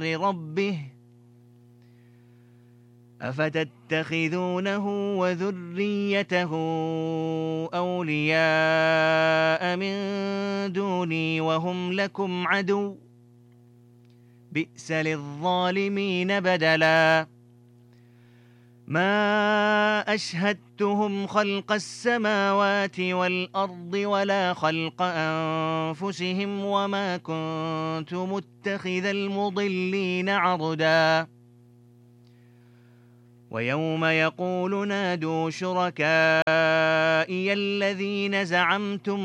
ربه أفتتخذونه وذريته أولياء من دوني وهم لكم عدو بئس للظالمين بدلا ما أشهدتهم خلق السماوات والأرض ولا خلق أنفسهم وما كنت متخذ المضلين عضدا ويوم يقول نادوا شركائي الذين زعمتم